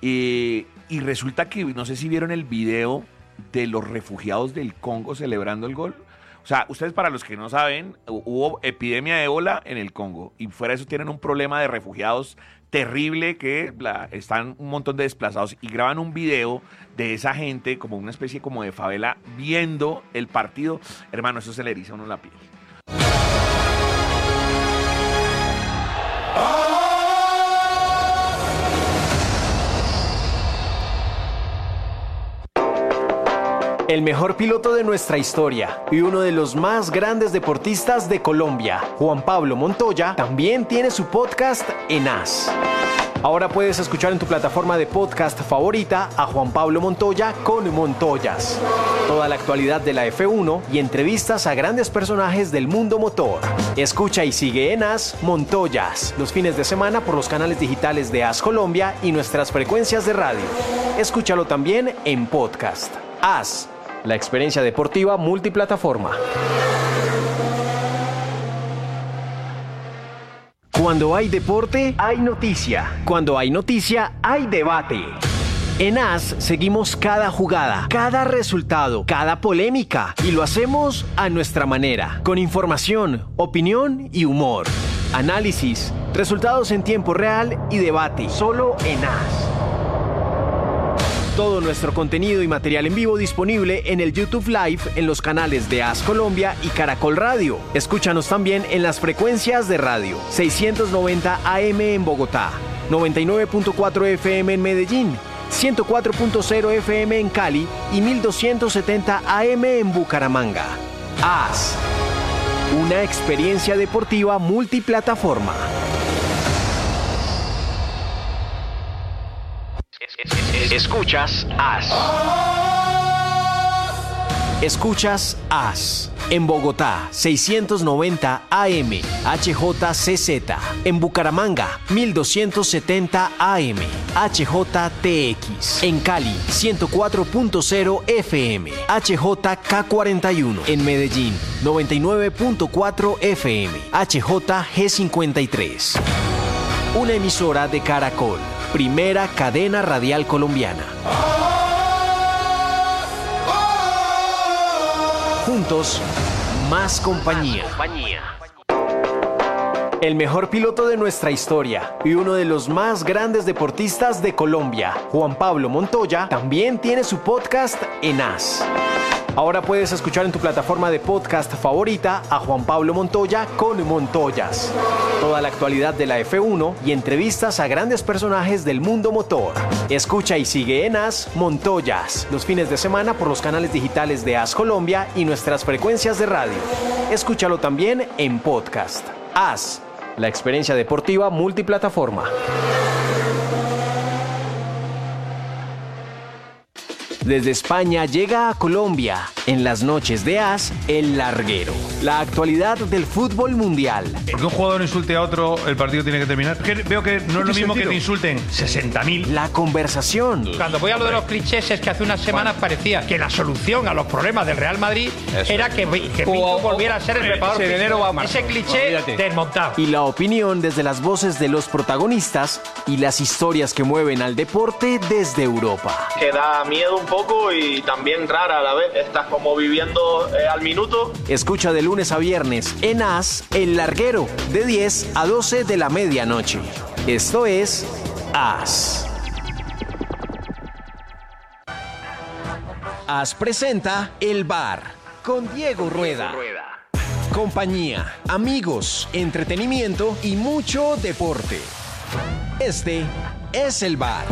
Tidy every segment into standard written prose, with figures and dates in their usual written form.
Y resulta que, no sé si vieron el video de los refugiados del Congo celebrando el gol. O sea, ustedes, para los que no saben, hubo epidemia de ébola en el Congo y fuera de eso tienen un problema de refugiados terrible, que están un montón de desplazados, y graban un video de esa gente como una especie como de favela viendo el partido. Hermano, eso se le eriza a uno la piel. El mejor piloto de nuestra historia y uno de los más grandes deportistas de Colombia, Juan Pablo Montoya, también tiene su podcast en AS. Ahora puedes escuchar en tu plataforma de podcast favorita a Juan Pablo Montoya con Montoyas. Toda la actualidad de la F1 y entrevistas a grandes personajes del mundo motor. Escucha y sigue en AS Montoyas los fines de semana por los canales digitales de AS Colombia y nuestras frecuencias de radio. Escúchalo también en podcast. AS, la experiencia deportiva multiplataforma. Cuando hay deporte, hay noticia. Cuando hay noticia, hay debate. En AS seguimos cada jugada, cada resultado, cada polémica, y lo hacemos a nuestra manera, con información, opinión y humor. Análisis, resultados en tiempo real y debate, solo en AS. Todo nuestro contenido y material en vivo disponible en el YouTube Live en los canales de AS Colombia y Caracol Radio. Escúchanos también en las frecuencias de radio: 690 AM en Bogotá, 99.4 FM en Medellín, 104.0 FM en Cali y 1270 AM en Bucaramanga. AS, una experiencia deportiva multiplataforma. Escuchas AS. Escuchas AS. En Bogotá, 690 AM, HJCZ. En Bucaramanga, 1270 AM, HJTX. En Cali, 104.0 FM, HJK41. En Medellín, 99.4 FM, HJG53. Una emisora de Caracol. Primera cadena radial colombiana. Juntos, más compañía. El mejor piloto de nuestra historia y uno de los más grandes deportistas de Colombia, Juan Pablo Montoya, también tiene su podcast en AS. Ahora puedes escuchar en tu plataforma de podcast favorita a Juan Pablo Montoya con Montoyas. Toda la actualidad de la F1 y entrevistas a grandes personajes del mundo motor. Escucha y sigue en AS Montoyas los fines de semana por los canales digitales de AS Colombia y nuestras frecuencias de radio. Escúchalo también en podcast. AS, la experiencia deportiva multiplataforma. Desde España llega a Colombia, en las noches de AS, El Larguero. La actualidad del fútbol mundial. Porque un jugador insulte a otro, el partido tiene que terminar. Veo que no es lo mismo que te insulten 60.000. La conversación. Cuando voy a lo de los clichés, es que hace unas semanas parecía que la solución a los problemas del Real Madrid era que Pinto volviera a ser el preparador físico. Ese cliché desmontado. Y la opinión desde las voces de los protagonistas y las historias que mueven al deporte desde Europa. Que da miedo un poco y también rara a la vez. Estás como viviendo al minuto. Escucha de lunes a viernes en AS El Larguero, de 10 a 12 de la medianoche. Esto es AS. AS presenta El Bar con Diego Rueda. Compañía, amigos, entretenimiento y mucho deporte. Este es El Bar.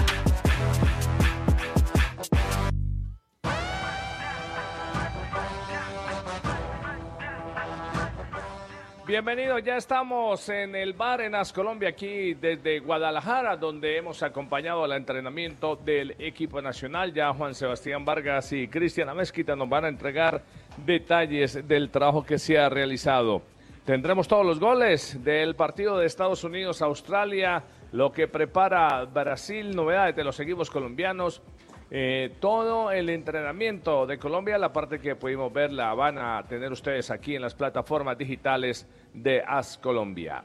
Bienvenidos, ya estamos en el bar en AS Colombia, aquí desde Guadalajara, donde hemos acompañado al entrenamiento del equipo nacional. Ya Juan Sebastián Vargas y Cristian Amezquita nos van a entregar detalles del trabajo que se ha realizado. Tendremos todos los goles del partido de Estados Unidos-Australia, lo que prepara Brasil, novedades de los equipos colombianos. Todo el entrenamiento de Colombia, la parte que pudimos ver, la van a tener ustedes aquí en las plataformas digitales de AS Colombia.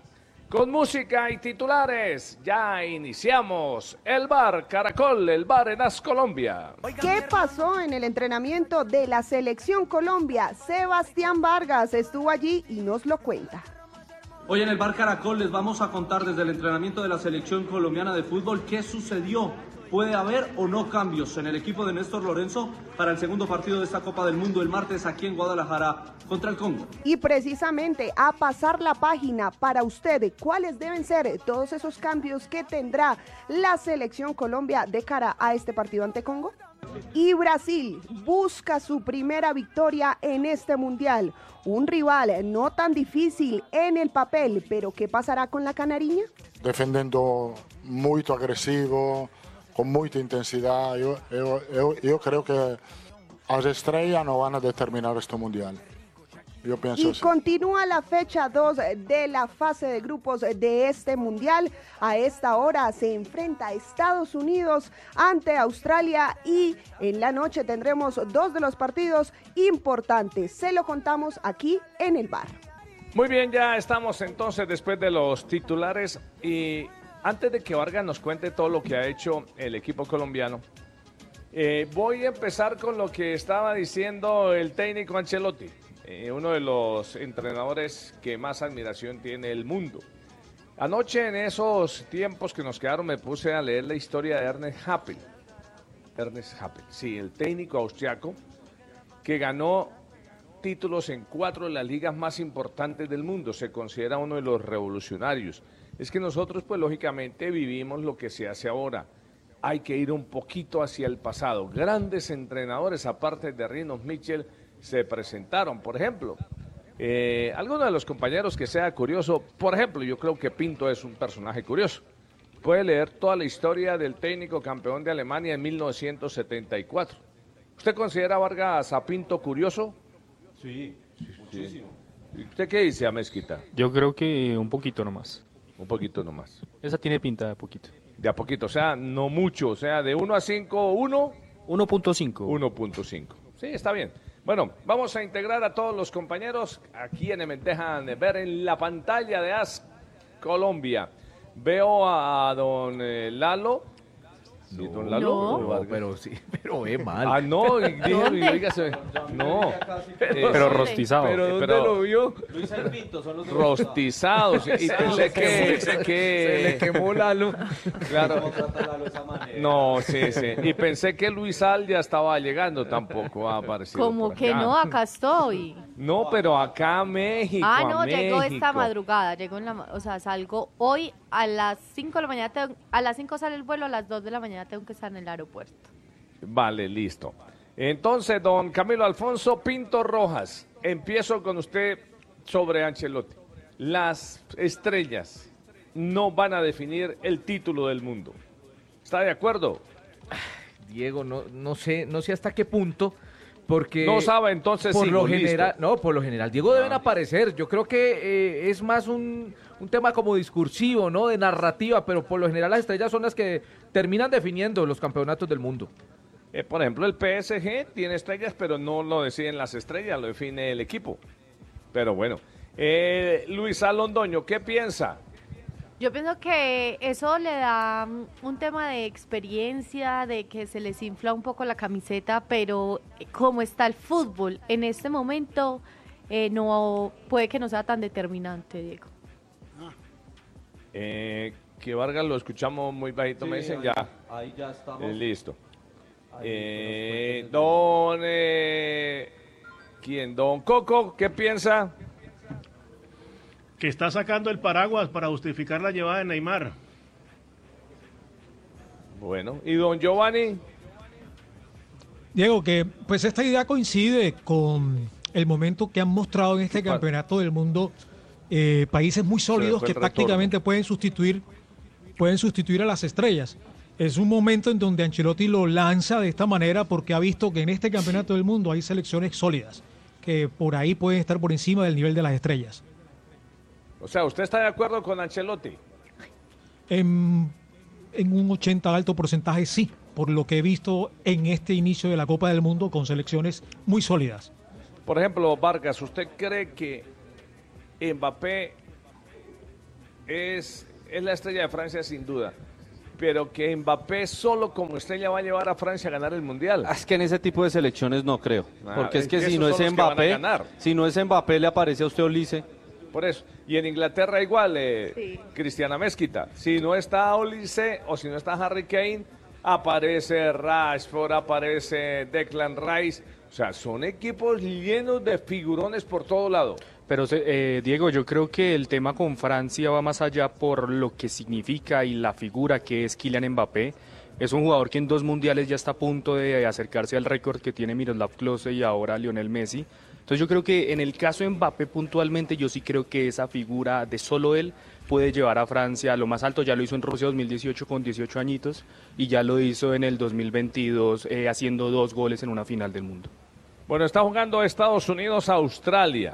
Con música y titulares, ya iniciamos el Bar Caracol, el bar en AS Colombia. ¿Qué pasó en el entrenamiento de la Selección Colombia? Sebastián Vargas estuvo allí y nos lo cuenta. Hoy en el Bar Caracol les vamos a contar desde el entrenamiento de la Selección Colombiana de Fútbol qué sucedió. ¿Puede haber o no cambios en el equipo de Néstor Lorenzo para el segundo partido de esta Copa del Mundo el martes aquí en Guadalajara contra el Congo? Y precisamente a pasar la página para usted, ¿cuáles deben ser todos esos cambios que tendrá la Selección Colombia de cara a este partido ante Congo? Y Brasil busca su primera victoria en este Mundial. Un rival no tan difícil en el papel, pero ¿qué pasará con la Canariña? Defendendo muy agresivo, con mucha intensidad. Yo creo que las estrellas no van a determinar este Mundial. Yo pienso y así. Continúa la fecha 2 de la fase de grupos de este Mundial. A esta hora se enfrenta Estados Unidos ante Australia y en la noche tendremos 2 de los partidos importantes. Se lo contamos aquí en el bar. Muy bien, ya estamos entonces después de los titulares y antes de que Vargas nos cuente todo lo que ha hecho el equipo colombiano, voy a empezar con lo que estaba diciendo el técnico Ancelotti, uno de los entrenadores que más admiración tiene el mundo. Anoche, en esos tiempos que nos quedaron, me puse a leer la historia de Ernest Happel. Ernest Happel, sí, el técnico austriaco que ganó títulos en 4 de las ligas más importantes del mundo. Se considera uno de los revolucionarios. Es que nosotros, pues lógicamente, vivimos lo que se hace ahora. Hay que ir un poquito hacia el pasado. Grandes entrenadores, aparte de Rinus Michel, se presentaron. Por ejemplo, alguno de los compañeros que sea curioso, por ejemplo, yo creo que Pinto es un personaje curioso. Puede leer toda la historia del técnico campeón de Alemania en 1974. ¿Usted considera, Vargas, a Pinto curioso? Sí, muchísimo. ¿Y usted qué dice, Amezquita? Yo creo que un poquito nomás. Un poquito nomás. Esa tiene pinta de poquito. De a poquito, o sea, no mucho. O sea, de 1 a 5, 1. 1.5. 1.5. Sí, está bien. Bueno, vamos a integrar a todos los compañeros a quienes me dejan ver en la pantalla de AS Colombia. Veo a don Lalo. No, don Lalo, no, pero sí, pero es mal. Ah, no, dígase, no. Pero rostizado. ¿Pero dónde lo vio? Luis Pinto son los rostizados. Y pensé que se le quemó Lalo. Claro. No, sí. Y pensé que Luis Al ya estaba llegando, tampoco ha aparecido. Como que no, acá estoy. No, pero acá a México. Ah, no, llegó México. esta madrugada, o sea, salgo hoy a las 5 de la mañana, a las 5 sale el vuelo, a las 2 de la mañana tengo que estar en el aeropuerto. Vale, listo. Entonces, don Camilo Alfonso Pinto Rojas, empiezo con usted sobre Ancelotti. Las estrellas no van a definir el título del mundo. ¿Está de acuerdo? Diego, no sé hasta qué punto, porque no sabe, entonces por sí, lo general, por lo general, Diego, deben aparecer. Yo creo que es más un tema como discursivo, ¿no? De narrativa, pero por lo general las estrellas son las que terminan definiendo los campeonatos del mundo. Por ejemplo, el PSG tiene estrellas, pero no lo deciden las estrellas, lo define el equipo. Pero bueno, Luis Alondoño, ¿qué piensa? Yo pienso que eso le da un tema de experiencia, de que se les infla un poco la camiseta, pero como está el fútbol en este momento, no puede que no sea tan determinante, Diego. Que Vargas lo escuchamos muy bajito, sí, me dicen ya. Ahí ya estamos. Listo. Don Coco, ¿qué piensa? Que está sacando el paraguas para justificar la llevada de Neymar. Bueno, ¿y don Giovanni? Diego, que pues esta idea coincide con el momento que han mostrado en este campeonato del mundo países muy sólidos que tácticamente pueden sustituir a las estrellas. Es un momento en donde Ancelotti lo lanza de esta manera porque ha visto que en este campeonato del mundo hay selecciones sólidas que por ahí pueden estar por encima del nivel de las estrellas. O sea, ¿usted está de acuerdo con Ancelotti? En un 80 alto porcentaje sí, por lo que he visto en este inicio de la Copa del Mundo con selecciones muy sólidas. Por ejemplo, Vargas, ¿usted cree que Mbappé es la estrella de Francia sin duda, pero que Mbappé solo como estrella va a llevar a Francia a ganar el Mundial. Es que en ese tipo de selecciones no creo, porque es que si no es Mbappé le aparece a usted Olise. Por eso, y en Inglaterra igual, Cristiana Mezquita, si no está Olise o si no está Harry Kane, aparece Rashford, aparece Declan Rice, o sea, son equipos llenos de figurones por todo lado. Pero Diego, yo creo que el tema con Francia va más allá por lo que significa y la figura que es Kylian Mbappé. Es un jugador que en 2 mundiales ya está a punto de acercarse al récord que tiene Miroslav Klose y ahora Lionel Messi. Entonces yo creo que en el caso de Mbappé puntualmente, yo sí creo que esa figura de solo él puede llevar a Francia a lo más alto. Ya lo hizo en Rusia 2018 con 18 añitos y ya lo hizo en el 2022 haciendo 2 goles en una final del mundo. Bueno, está jugando Estados Unidos-Australia.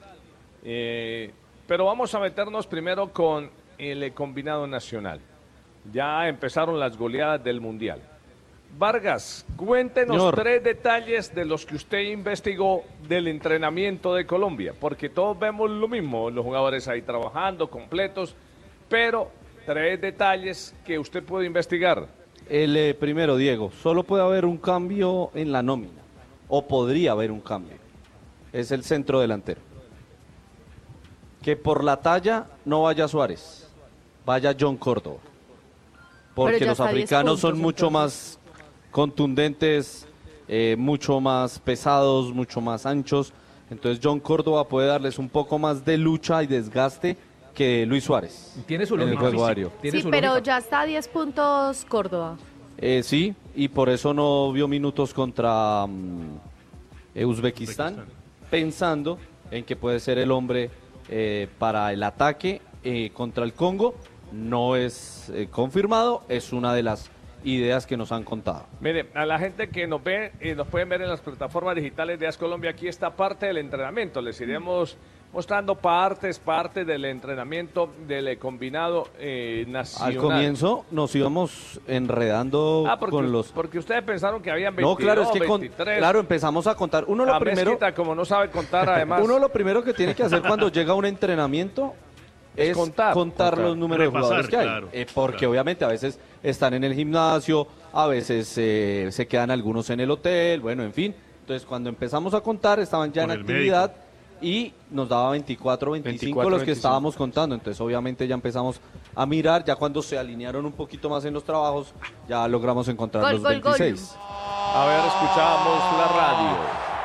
Pero vamos a meternos primero con el combinado nacional. Ya empezaron las goleadas del Mundial. Vargas, cuéntenos Señor. 3 detalles de los que usted investigó del entrenamiento de Colombia, porque todos vemos lo mismo, los jugadores ahí trabajando, completos, pero 3 detalles que usted puede investigar. El primero, Diego, solo puede haber un cambio en la nómina, o podría haber un cambio. Es el centro delantero. Que por la talla no vaya Suárez, vaya John Córdoba. Porque los africanos son mucho más contundentes, mucho más pesados, mucho más anchos. Entonces John Córdoba puede darles un poco más de lucha y desgaste que Luis Suárez. Tiene su en el juego aéreo. Sí, pero ya está a 10 puntos Córdoba. Sí, y por eso no vio minutos contra Uzbekistán, pensando en que puede ser el hombre para el ataque contra el Congo. No es confirmado, es una de las ideas que nos han contado. Mire, a la gente que nos ve y nos pueden ver en las plataformas digitales de AS Colombia, aquí está parte del entrenamiento. Les iremos mostrando partes del entrenamiento del combinado nacional. Al comienzo nos íbamos enredando con los... Porque ustedes pensaron que habían 22, no, claro, es que 23. claro, empezamos a contar. Uno lo primero... Mezquita, como no sabe contar, además... Uno lo primero que tiene que hacer cuando llega a un entrenamiento es contar los números de jugadores que hay. Claro, porque obviamente a veces están en el gimnasio, a veces se quedan algunos en el hotel, bueno, en fin. Entonces cuando empezamos a contar estaban ya en actividad y nos daba 24, 25 los que 25. estábamos contando. Entonces obviamente ya empezamos a mirar, ya cuando se alinearon un poquito más en los trabajos, ya logramos encontrar los 26. A ver, escuchamos la radio.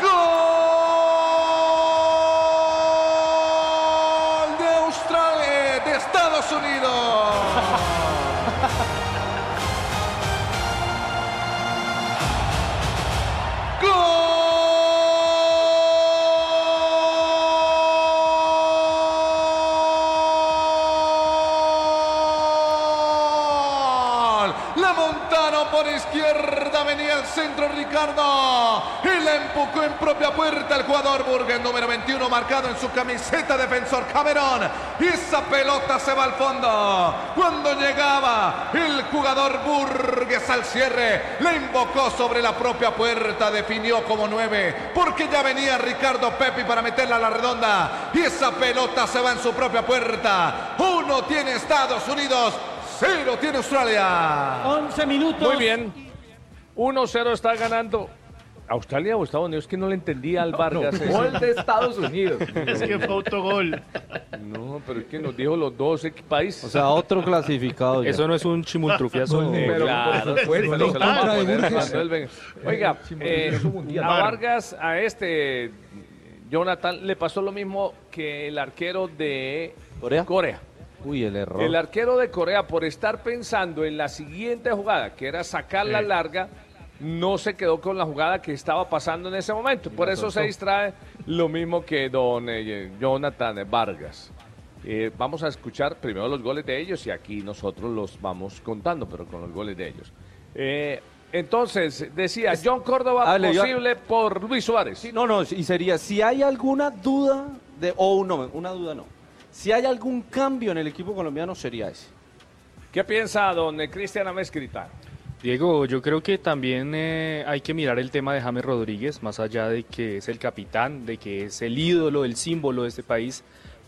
De Estados Unidos. ¡Gol! La Montano por izquierda, venía al centro Ricardo y la empujó en propia puerta el jugador Burgues, número 21, marcado en su camiseta, defensor Camerón. Y esa pelota se va al fondo. Cuando llegaba el jugador Burgues al cierre, le invocó sobre la propia puerta, definió como 9, porque ya venía Ricardo Pepi para meterla a la redonda. Y esa pelota se va en su propia puerta. 1 tiene Estados Unidos, 0 tiene Australia. 11 minutos. Muy bien. 1-0 está ganando Australia o Estados Unidos, que no le entendía al Vargas. No, gol de Estados Unidos. Es que fue autogol. No, pero es que nos dijo los dos países. O sea, otro clasificado. Eso no es un chimultrufiazo. Claro, Oiga, a Vargas, a Jonathan, le pasó lo mismo que el arquero de Corea. Uy, el error. El arquero de Corea, por estar pensando en la siguiente jugada, que era sacarla larga, no se quedó con la jugada que estaba pasando en ese momento. Por eso se distrae, lo mismo que don Jonathan Vargas. Vamos a escuchar primero los goles de ellos y aquí nosotros los vamos contando, pero con los goles de ellos. Entonces, decía, John Córdoba posible por Luis Suárez. Sí, no, y sería, si hay alguna duda, una duda no. Si hay algún cambio en el equipo colombiano, sería ese. ¿Qué piensa don Cristian Amezquita? Diego, yo creo que también hay que mirar el tema de James Rodríguez, más allá de que es el capitán, de que es el ídolo, el símbolo de este país,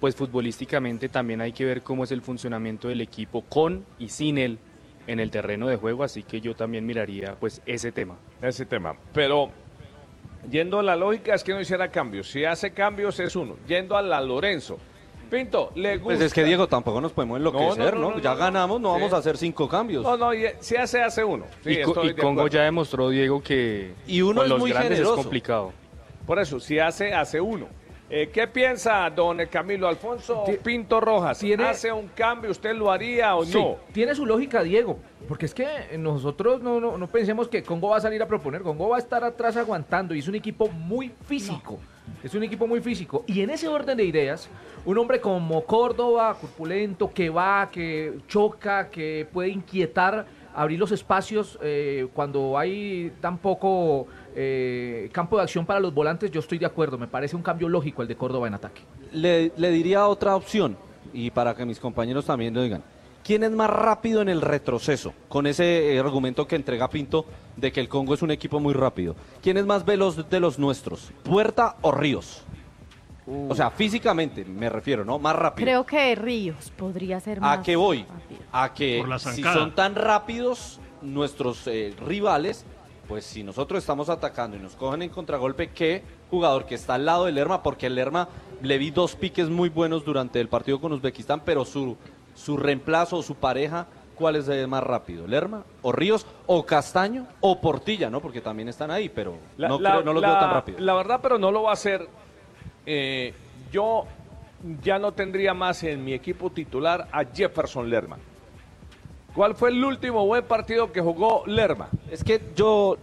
pues futbolísticamente también hay que ver cómo es el funcionamiento del equipo con y sin él en el terreno de juego, así que yo también miraría pues ese tema. Pero yendo a la lógica es que no hiciera cambios. Si hace cambios es uno. Yendo a la Lorenzo. Pinto, ¿le gusta? Pues es que, Diego, tampoco nos podemos enloquecer, ¿no? Ya ganamos, no vamos a hacer 5 cambios. No, si hace uno. Sí, y Congo ya demostró, Diego, que uno con los muy grandes generoso. es complicado. Por eso, si hace uno. ¿Qué piensa don Camilo Alfonso Pinto Rojas? ¿Hace un cambio? ¿Usted lo haría o no? Tiene su lógica, Diego, porque es que nosotros no pensemos que Congo va a salir a proponer. Congo va a estar atrás aguantando y es un equipo muy físico. Es un equipo muy físico. Y en ese orden de ideas, un hombre como Córdoba, corpulento, que choca, que puede inquietar, abrir los espacios cuando hay tan poco campo de acción para los volantes, yo estoy de acuerdo. Me parece un cambio lógico el de Córdoba en ataque. Le diría otra opción, y para que mis compañeros también lo digan. ¿Quién es más rápido en el retroceso? Con ese argumento que entrega Pinto de que el Congo es un equipo muy rápido. ¿Quién es más veloz de los nuestros? ¿Puerta o Ríos? O sea, físicamente me refiero, ¿no? Más rápido. Creo que Ríos podría ser más. ¿A qué voy? rápido. A que si son tan rápidos nuestros rivales, pues si nosotros estamos atacando y nos cogen en contragolpe, ¿qué jugador que está al lado del Lerma? Porque el Lerma le vi 2 piques muy buenos durante el partido con Uzbekistán, pero su reemplazo o su pareja, ¿cuál es más rápido? ¿Lerma o Ríos o Castaño o Portilla, no? Porque también están ahí, pero no los veo tan rápido. La verdad, pero no lo va a hacer. Yo ya no tendría más en mi equipo titular a Jefferson Lerma. ¿Cuál fue el último buen partido que jugó Lerma? Es que yo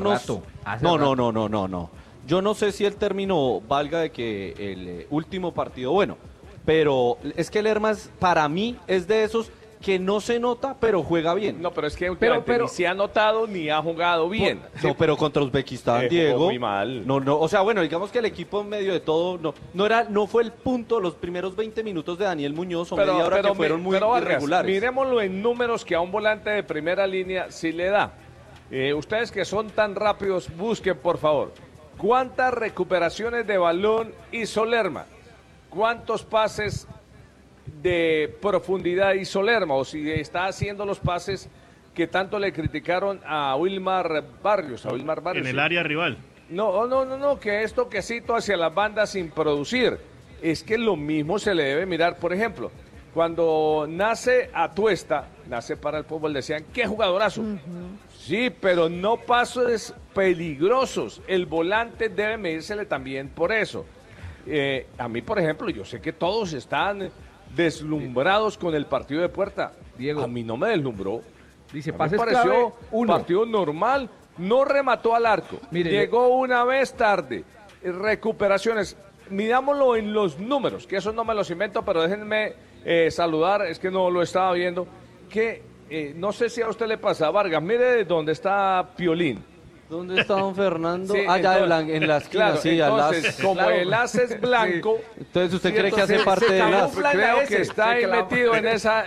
no. Yo no sé si el término valga de que el último partido, bueno, pero es que Lerma para mí es de esos que no se nota, pero juega bien. No, pero es que últimamente ni se ha notado ni ha jugado bien. No, pero contra Uzbekistán, Diego. Muy mal. No, o sea, bueno, digamos que el equipo en medio de todo no fue el punto los primeros 20 minutos de Daniel Muñoz o media hora que fueron muy irregulares. Miremoslo en números que a un volante de primera línea sí le da. Ustedes que son tan rápidos, busquen por favor. ¿Cuántas recuperaciones de balón hizo Lerma? ¿Cuántos pases de profundidad hizo Lerma? O si está haciendo los pases que tanto le criticaron a Wilmar Barrios. En el área rival. No, que es toquecito hacia las bandas sin producir. Es que lo mismo se le debe mirar, por ejemplo, cuando nace Atuesta, nace para el fútbol, decían, ¡qué jugadorazo! Sí, pero no pasos peligrosos. El volante debe medírsele también por eso. A mí, por ejemplo, yo sé que todos están deslumbrados con el partido de Puerta. Diego, a mí no me deslumbró. Dice, me pases pareció clave, un partido normal. No remató al arco. Llegó una vez tarde. Recuperaciones. Mirámoslo en los números, que eso no me los invento, pero déjenme saludar, es que no lo estaba viendo, que no sé si a usted le pasa, Vargas, mire dónde está Piolín. ¿Dónde está don Fernando? Sí, allá en la esquina, claro, sí, entonces, como el as es blanco. Sí. Entonces, ¿usted cree que hace parte del as? Creo que está ahí metido en esa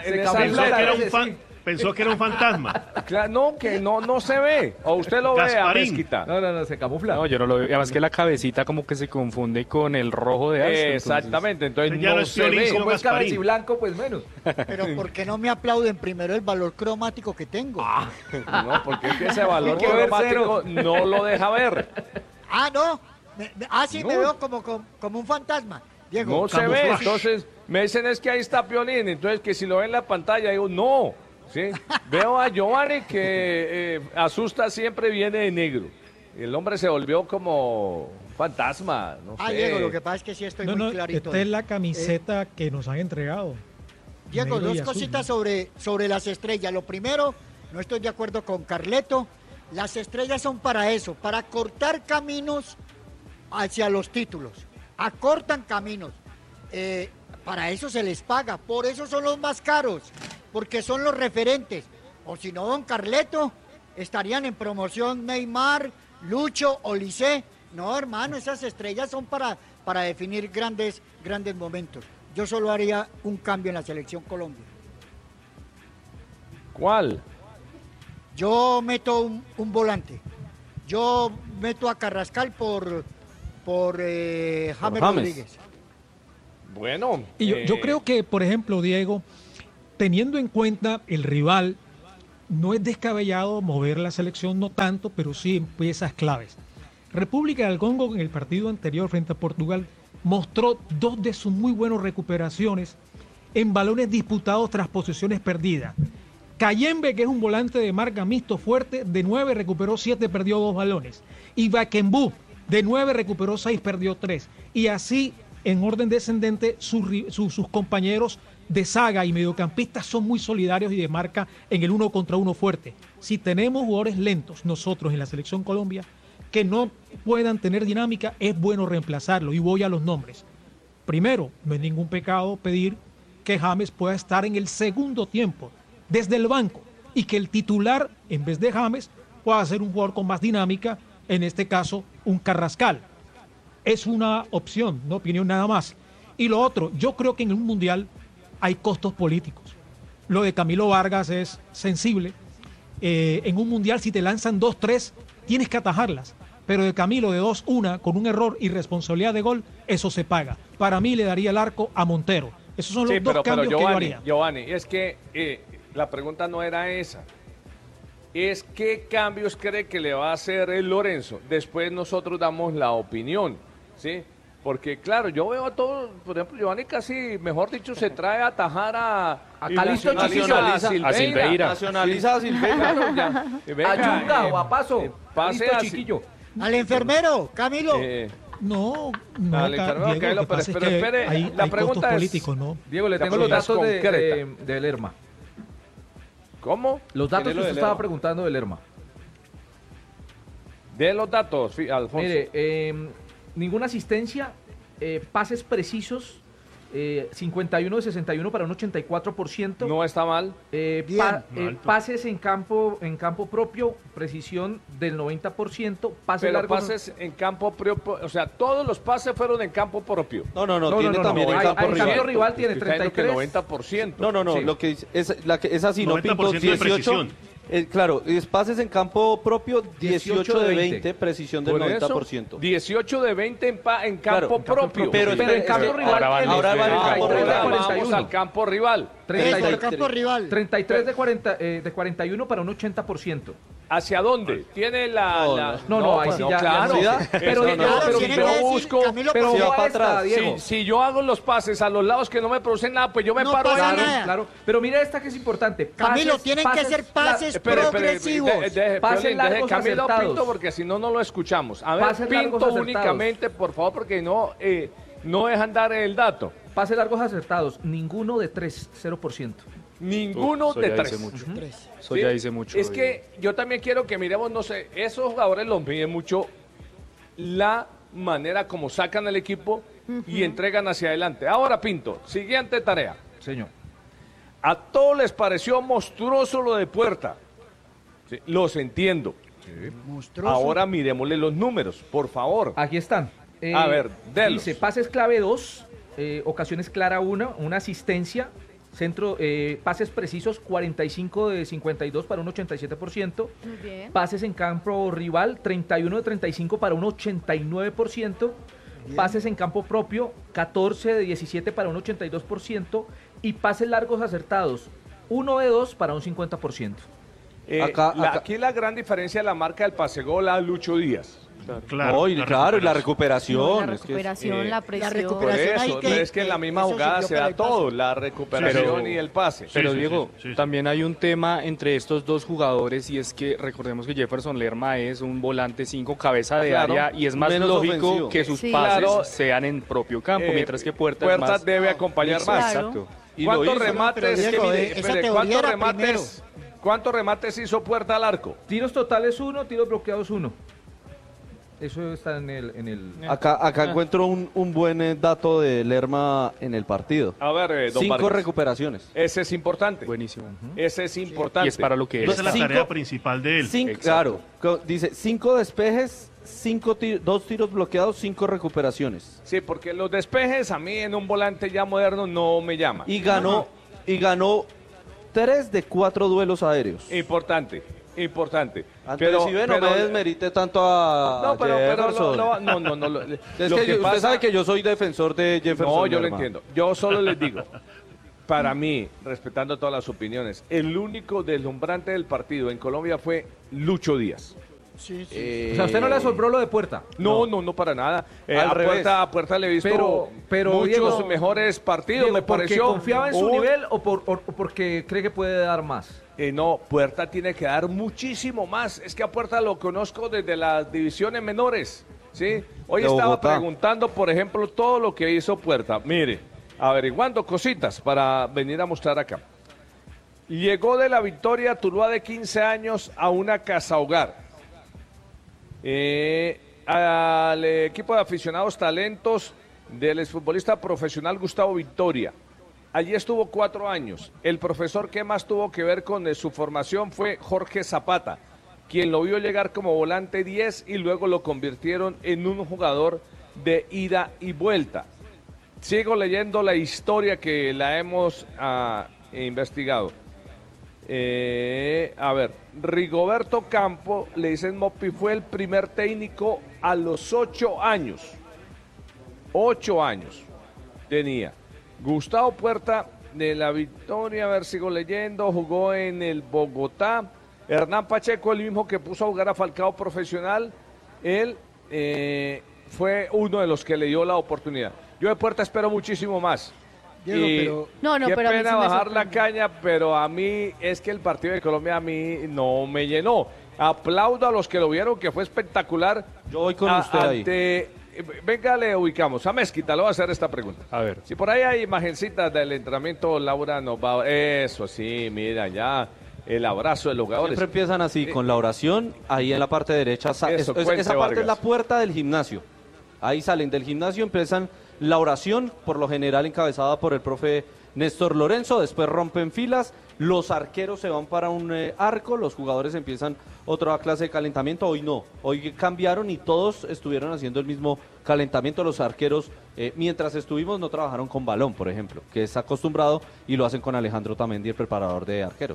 Pensó que era un fantasma. Claro, no, que no se ve. O usted lo ve a Mezquita. No, se camufla. No, yo no lo veo. Además que la cabecita como que se confunde con el rojo de Arce. Exactamente, entonces ya no se ve. Como es cabeciblanco, pues menos. Pero ¿por qué no me aplauden primero el valor cromático que tengo? No, porque es que ese valor cromático no lo deja ver. No. Me veo como un fantasma. Diego, no se ve, entonces me dicen es que ahí está Piolín, entonces que si lo ven en la pantalla, digo, no. ¿Sí? Veo a Giovanni que asusta siempre, viene de negro. El hombre se volvió como fantasma, no sé. Diego, lo que pasa es que sí estoy muy clarito. Esta es la camiseta que nos han entregado. Diego, dos cositas sobre las estrellas. Lo primero, no estoy de acuerdo con Carleto. Las estrellas son para eso, para cortar caminos hacia los títulos. Acortan caminos. Para eso se les paga, por eso son los más caros, porque son los referentes. O si no, don Carleto, estarían en promoción Neymar, Lucho, Olise. No, hermano, esas estrellas son para definir grandes momentos. Yo solo haría un cambio en la selección Colombia. ¿Cuál? Yo meto un volante. Yo meto a Carrascal por James Rodríguez. Bueno. Y yo creo que, por ejemplo, Diego, teniendo en cuenta el rival, no es descabellado mover la selección, no tanto, pero sí en piezas claves. República del Congo en el partido anterior frente a Portugal mostró 2 de sus muy buenas recuperaciones en balones disputados tras posesiones perdidas. Kayembe, que es un volante de marca mixto fuerte, de 9 recuperó 7, perdió 2 balones. Y Bakembu, de 9 recuperó 6, perdió 3. Y así, en orden descendente, sus compañeros de saga y mediocampistas son muy solidarios y de marca en el 1 contra 1 fuerte. Si tenemos jugadores lentos, nosotros en la Selección Colombia, que no puedan tener dinámica, es bueno reemplazarlo. Y voy a los nombres. Primero, no es ningún pecado pedir que James pueda estar en el segundo tiempo, desde el banco, y que el titular, en vez de James, pueda ser un jugador con más dinámica, en este caso, un Carrascal. Es una opción, no opinión nada más. Y lo otro, yo creo que en un mundial hay costos políticos. Lo de Camilo Vargas es sensible. En un mundial, si te lanzan 2-3, tienes que atajarlas. Pero de Camilo, de 2-1, con un error y responsabilidad de gol, eso se paga. Para mí le daría el arco a Montero. Esos son los dos cambios que yo haría. Giovanni, es que la pregunta no era esa. Es qué cambios cree que le va a hacer el Lorenzo. Después nosotros damos la opinión, ¿sí? Porque, claro, yo veo a todos, por ejemplo, Giovanni casi, mejor dicho, se trae a atajar a Calixto Chiquillo, a Silveira. Nacionaliza a Silveira. A Yunga o a Paso. Pase Calixto a Chiquillo. Al enfermero, Camilo. No, Dale, Diego, Camilo, lo que pasa es pero que espere, hay la pregunta costos es, políticos, ¿no? Diego, le tengo los datos de Lerma. ¿Cómo? Los datos que usted estaba preguntando de Lerma. De los datos, Alfonso. Mire, ninguna asistencia, pases precisos, 51 de 61 para un 84%. No está mal. Pases en campo propio, precisión del 90%. Pero pases en campo propio, o sea, todos los pases fueron en campo propio. No, tiene también en campo rival. En campo rival tiene 33. 90%. No, sí. lo que es así, no Pinto, 18. Claro, es pases en campo propio, 18 de 20, precisión del 90%. 18 de 20 en campo propio. Pero en campo rival. Ahora vamos al campo rival. 33 de 41 para un 80%. ¿Hacia dónde? ¿Tiene la...? No, ahí sí ya. Claro. Pero yo busco... Pero va para atrás, Diego. Si yo hago los pases a los lados que no me producen nada, pues yo me paro ahí. Claro. Pero mira esta que es importante. Camilo, tienen que ser pases progresivos. Pases largos Camilo acertados. Pinto, porque si no, no lo escuchamos. A ver, Pinto únicamente, por favor, porque no dejan dar el dato. Pases largos acertados. Ninguno de 3, 0%. Ninguno de 3. Eso ya dice mucho. Es que yo también quiero que miremos, no sé, esos jugadores los miden mucho la manera como sacan el equipo y entregan hacia adelante. Ahora, Pinto, siguiente tarea. Señor. A todos les pareció monstruoso lo de Puerta. Sí, los entiendo. Sí. Ahora miremosle los números, por favor. Aquí están. A ver, delos. Dice, pases clave 2, ocasiones clara 1, una asistencia. Centro, pases precisos 45 de 52 para un 87%. Muy bien. Pases en campo rival 31 de 35 para un 89%. Bien. Pases en campo propio 14 de 17 para un 82%. Y pases largos acertados 1 de 2 para un 50%. Aquí la gran diferencia es la marca del pase gol a Lucho Díaz. Claro, y la recuperación. La recuperación, la presión. Por eso, es que en la misma jugada se da todo, la recuperación y el pase. Pero Diego, también hay un tema entre estos dos jugadores y es que recordemos que Jefferson Lerma es un volante 5 cabeza de área y es más lógico ofensivo que sus pases sean en propio campo, mientras que Puerta es más... debe acompañar más. Exacto. ¿Cuántos remates? ¿Cuántos remates hizo Puerta al arco? Tiros totales 1, tiros bloqueados 1. Eso está en el... Acá encuentro un buen dato de Lerma en el partido. A ver, don 5 Vargas. recuperaciones. Ese es importante. Buenísimo. Ese es importante. Y es para lo que Esa es la tarea principal de él. Claro. Dice 5 despejes, 2 tiros bloqueados, 5 recuperaciones. Sí, porque los despejes a mí en un volante ya moderno no me llaman. Y ganó 3 de 4 duelos aéreos. Importante. importante. Pero si no me desmerite tanto a Jefferson. No. Es que usted sabe que yo soy defensor de Jefferson. No, yo lo entiendo. Yo solo les digo, para mí, respetando todas las opiniones, el único deslumbrante del partido en Colombia fue Lucho Díaz. Sí. O sea, ¿a usted no le asombró lo de Puerta? No, para nada. A Puerta le he visto pero muchos Diego, mejores partidos. Diego, me pareció. ¿porque confiaba en su nivel o porque cree que puede dar más? No, Puerta tiene que dar muchísimo más. Es que a Puerta lo conozco desde las divisiones menores. ¿Sí? Hoy estaba preguntando, por ejemplo, todo lo que hizo Puerta. Mire, averiguando cositas para venir a mostrar acá. Llegó de la Victoria Tuluá de 15 años a una casa hogar. Al equipo de aficionados talentos del exfutbolista profesional Gustavo Victoria. Allí estuvo 4 años. El profesor que más tuvo que ver con su formación fue Jorge Zapata, quien lo vio llegar como volante 10 y luego lo convirtieron en un jugador de ida y vuelta. Sigo leyendo la historia que la hemos investigado. A ver, Rigoberto Campo, le dicen Mopi, fue el primer técnico a los 8 años. 8 años tenía. Gustavo Puerta de la Victoria, a ver, sigo leyendo, jugó en el Bogotá. Hernán Pacheco, el mismo que puso a jugar a Falcao profesional, él fue uno de los que le dio la oportunidad. Yo de Puerta espero muchísimo más. Diego, qué pena bajar la caña, pero a mí es que el partido de Colombia a mí no me llenó. Aplaudo a los que lo vieron, que fue espectacular. Yo voy con usted ahí. Venga, le ubicamos. A Mezquita le voy a hacer esta pregunta. A ver. Si por ahí hay imagencitas del entrenamiento, Laura nos va. Eso sí, mira ya. El abrazo de los jugadores. Siempre empiezan así, con la oración, ahí en la parte derecha. Esa parte es la puerta del gimnasio. Ahí salen del gimnasio, empiezan la oración, por lo general encabezada por el profe Néstor Lorenzo, después rompen filas, los arqueros se van para un arco, los jugadores empiezan otra clase de calentamiento. Hoy no, hoy cambiaron y todos estuvieron haciendo el mismo calentamiento. Los arqueros, mientras estuvimos, no trabajaron con balón, por ejemplo, que es acostumbrado, y lo hacen con Alejandro Tamendi, el preparador de arqueros.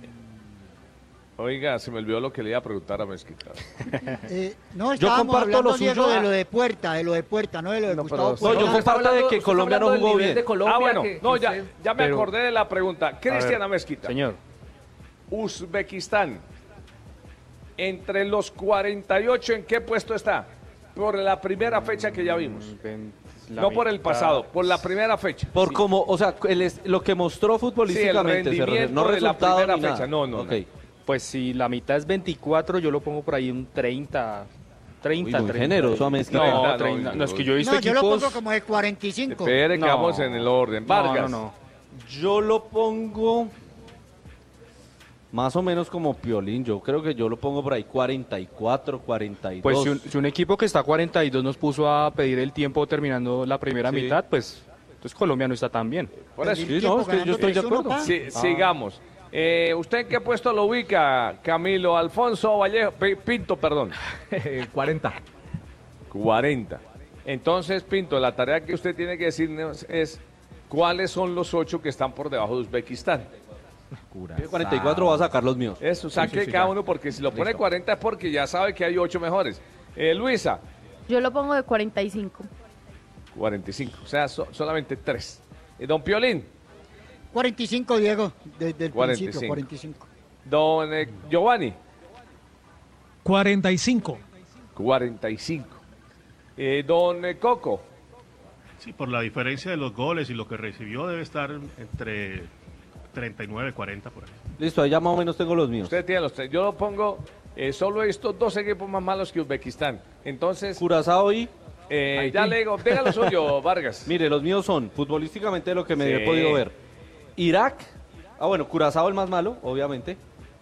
Oiga, se me olvidó lo que le iba a preguntar a Mezquita. No, estábamos hablando, Diego, de lo de Puerta, no de lo de Gustavo Puerta. Yo comparto de que Colombia no jugó bien. Bueno, ya me acordé de la pregunta. Cristiana Mezquita. Señor. Uzbekistán, entre los 48, ¿en qué puesto está? Por la primera fecha que ya vimos. No por el pasado, por la primera fecha. Por como, o sea, lo que mostró futbolísticamente. Sí, el rendimiento no de la primera fecha. Nada. No. Pues si la mitad es 24, yo lo pongo por ahí un 30. 30, muy generoso a Mezquita. No, 30. No, es que yo he visto equipos... yo lo pongo como de 45. Espere que vamos en el orden. Vargas. No. Yo lo pongo más o menos como Piolín. Yo creo que yo lo pongo por ahí 44, 42. Pues si un equipo que está 42 nos puso a pedir el tiempo terminando la primera mitad, pues entonces Colombia no está tan bien. Por eso. Sí, no, es que yo estoy de acuerdo. Sigamos. ¿Usted en qué puesto lo ubica, Camilo? Alfonso Vallejo, Pinto, perdón. 40. 40. Entonces, Pinto, la tarea que usted tiene que decirnos es cuáles son los 8 que están por debajo de Uzbekistán. 44 va a sacar los míos. Eso, saque cada uno, porque si lo pone 40 es porque ya sabe que hay 8 mejores. Luisa. Yo lo pongo de 45. 45, o sea, solamente 3. Don Piolín. 45, Diego, desde el principio, 45. Don Giovanni. 45. 45. Don Coco. Sí, por la diferencia de los goles y lo que recibió debe estar entre 39 y 40 por ahí. Listo, ahí ya más o menos tengo los míos. Usted tiene los 3. Yo lo pongo, solo estos 2 equipos más malos que Uzbekistán. Entonces... Curazao y... ya le digo, diga lo suyo, Vargas. Mire, los míos son, futbolísticamente, lo que me he podido ver. Irak, Curazao el más malo, obviamente.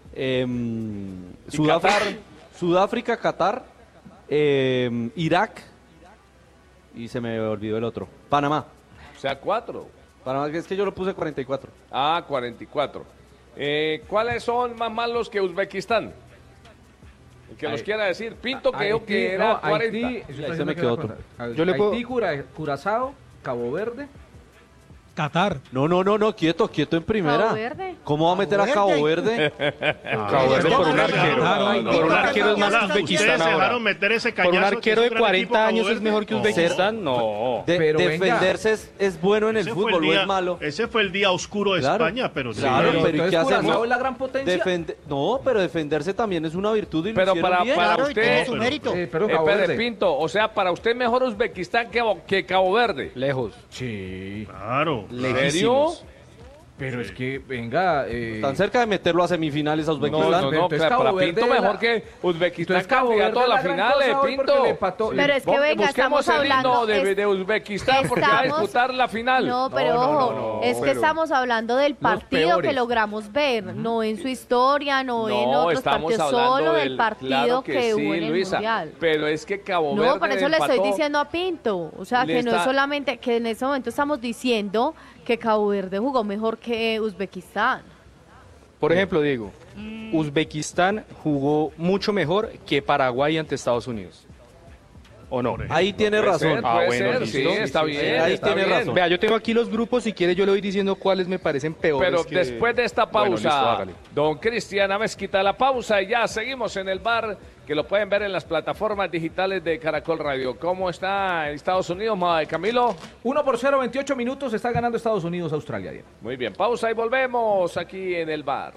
Sudáfrica, Qatar, Irak, y se me olvidó el otro. Panamá. O sea, 4. Panamá, es que yo lo puse 44. 44. ¿Cuáles son más malos que Uzbekistán? El que los quiera decir. Pinto creo que era 40. Haití, se me quedó otro. Yo le puedo... Haití, Curazao, Cabo Verde Qatar. No, quieto en primera. Cabo Verde. ¿Cómo va a meter a Cabo Verde? Cabo Verde por un arquero. Por un arquero es más que Uzbekistán ahora. Meter ese Por un cañazo, arquero que de es un gran 40 equipo, años Cabo es mejor que Verde. Uzbekistán. No. Pero defenderse es bueno en el Ese fue fútbol, el o día- es malo. Ese fue el día oscuro de Claro. España, pero sí. Claro, pero ¿y entonces qué hacemos? Curazao es la gran potencia. No, pero defenderse también es una virtud y lo Pero hicieron para bien. Claro, y usted, tiene su mérito. Pero Cabo espere, Verde. Pinto, o sea, para usted mejor Uzbekistán que Cabo Verde. Lejos. Sí. Claro. ¿En serio? Lejísimos. Pero es que, venga... Están cerca de meterlo a semifinales a No, Uzbekistán. no, no, Entonces para Cabo Pinto Verde mejor la- que Uzbekistán Entonces Cabo candidato a Verde la es la gran final, cosa hoy porque Pinto. le empató. Pero es que, venga, Busquemos estamos el himno hablando... de Uzbekistán porque va a estamos- disputar la final. No, pero ojo, es que estamos hablando del partido peores. que logramos ver, no en su historia, no en No, otros estamos partidos, hablando solo del partido claro que sí, hubo en el Luisa, Mundial. pero es que Cabo Verde No, por eso le estoy empató. diciendo a Pinto, o sea, Le que no está- es solamente, que en ese momento estamos diciendo que Cabo Verde jugó mejor que Uzbekistán. Por ejemplo, Diego, Uzbekistán jugó mucho mejor que Paraguay ante Estados Unidos. ¿O no? Ahí tiene Puede razón. ser, puede ser, sí, está bien. Ahí está tiene bien. razón. Vea, yo tengo aquí los grupos, si quiere yo le voy diciendo cuáles me parecen peores. Pero que- después de esta Bueno, pausa, listo, hágale. don Cristian Amezquita, la pausa y ya seguimos en el bar, que lo pueden ver en las plataformas digitales de Caracol Radio. ¿Cómo está en Estados Unidos, Camilo? 1-0, 28 minutos, está ganando Estados Unidos a Australia. Diego. Muy bien, pausa y volvemos aquí en el bar.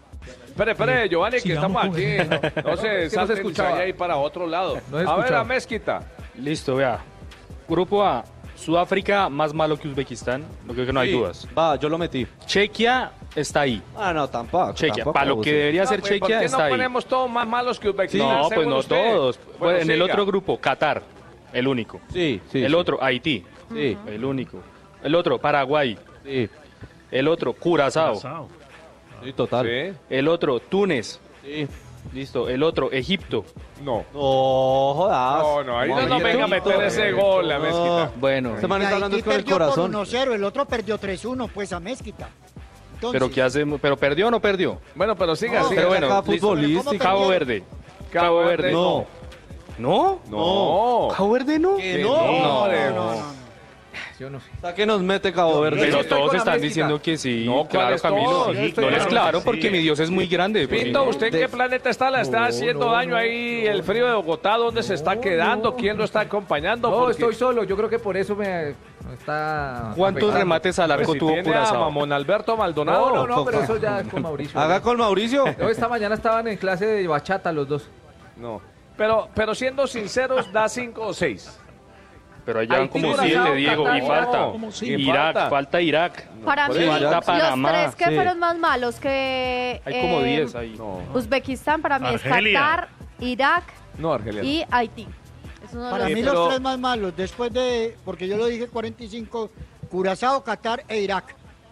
Espere, Giovanni, que sigamos estamos aquí. con- No se Es que no se escuchaba. ahí para otro lado. No se A ver, escuchaba. Amezquita. Listo, vea. Grupo A, Sudáfrica más malo que Uzbekistán, no creo que no hay Sí, dudas. Va, yo lo metí. Chequia está ahí. Ah, no, tampoco. Chequia, tampoco, para lo José. que debería ser ¿Por qué Chequia no está ahí. ponemos todos más malos que Uzbekistán? No, pues según no usted? todos. Bueno, en el siga. otro grupo, Qatar, el único. Sí, sí. El sí. otro, Haití, Sí, el único. El otro, Paraguay. sí. El otro, Curazao. Curazao. Sí, total. Sí. El otro, Túnez. Sí. Listo. El otro, Egipto. No. No, jodas. No, ahí no Egipto. venga a meter ese gol, la mezquita. Bueno, Este man Y está hablando Haití es con el perdió por corazón. 1-0, el otro perdió 3-1, pues a Mezquita. Entonces, pero ¿qué hacemos? ¿Pero perdió o no perdió? Bueno, pero siga, No, siga. Pero bueno, Acá listo. futbolístico. Cabo Verde. Cabo Verde. No. ¿No? No. ¿Cabo Verde no? Que No, no. hombre, no. Yo no sé. ¿A qué nos mete Cabo Verde? Pero estoy todos con la están Mezquita. diciendo que sí. No, claro, ¿cuáles Camilo. todos? No Yo estoy les claro claro que porque sí. mi Dios es muy grande. Pinto, ¿usted en qué planeta está? ¿Le está haciendo daño ahí el frío de Bogotá? ¿Dónde se está quedando? ¿Quién lo está acompañando? No, Porque- estoy solo, yo creo que por eso me está... ¿Cuántos afectando. remates al Pues arco si tuvo tiene a Curazao? Mamón Alberto Maldonado. No, pero eso ya es con Mauricio. Haga con Mauricio. No, esta mañana estaban en clase de bachata los dos. No. Pero siendo sinceros, da 5 o 6. Pero allá van Haití, como Curazao, 7, Diego, Qatar, y falta. como sí. Irak, falta Irak. Para por mí, eso. Falta los Panamá. tres que sí. fueron más malos que Hay como 10 ahí. Uzbekistán, para mí Argelia. es Qatar, Irak No, Argelia. y Haití. Es uno de Para los mí pero- los tres más malos, después de, porque yo lo dije 45, Curazao, Qatar e Irak.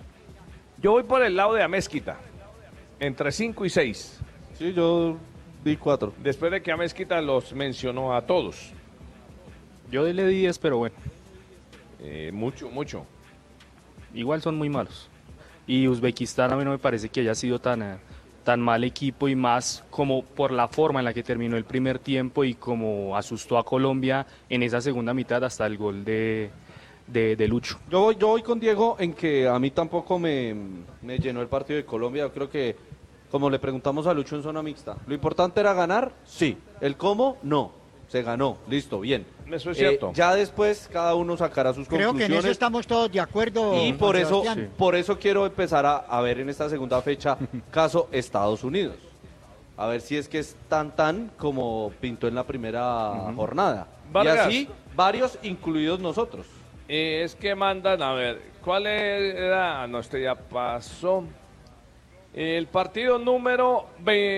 Yo voy por el lado de Amezquita. Entre 5 y 6. Sí, yo di 4. Después de que Amezquita los mencionó a todos. Yo le di 10, pero bueno, Mucho. igual son muy malos. Y Uzbekistán a mí no me parece que haya sido tan mal equipo y más como por la forma en la que terminó el primer tiempo y como asustó a Colombia en esa segunda mitad hasta el gol de Lucho. Yo voy con Diego en que a mí tampoco me llenó el partido de Colombia. Yo creo que, como le preguntamos a Lucho en zona mixta, lo importante era ganar, sí. El cómo, no. Se ganó, listo, bien. Eso es cierto. Ya después cada uno sacará sus Creo que en conclusiones. eso estamos todos de acuerdo. Y Juan por eso, Sebastián. por eso quiero empezar a ver en esta segunda fecha caso Estados Unidos. A ver si es que es tan como pintó en la primera jornada. Vargas. Y así, varios, incluidos nosotros. Es que mandan, a ver, ¿cuál era? No, este ya pasó. El partido número...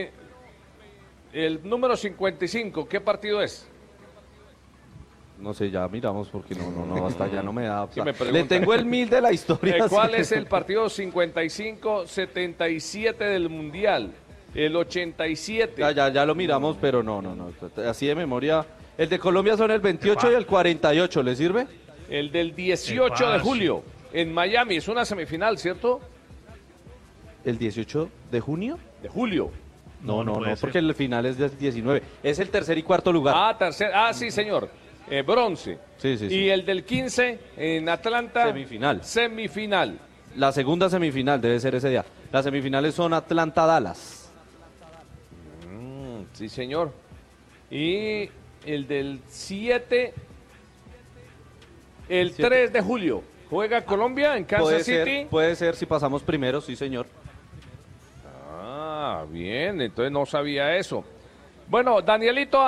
El número 55, ¿qué partido es? No sé, ya miramos porque no, hasta ya no me da. Sí, me Le preguntan. tengo el 1000 de la historia. ¿Cuál sí. es el partido 55-77 del Mundial? El 87. Ya lo miramos, pero no. Así de memoria. El de Colombia son el 28 y el 48, ¿le sirve? El del 18 de julio, en Miami. Es una semifinal, ¿cierto? ¿El 18 de junio? De julio. No, puede ser. porque el final es del 19. Es el tercer y cuarto lugar. Sí, señor. bronce. Sí. Y el del 15 en Atlanta. Semifinal. La segunda semifinal debe ser ese día. Las semifinales son Atlanta-Dallas. Sí, señor. Y el del 7, el 3 de julio. Juega Colombia en Kansas City. Puede ser si pasamos primero, sí, señor. Bien, entonces no sabía eso. Bueno, Danielito.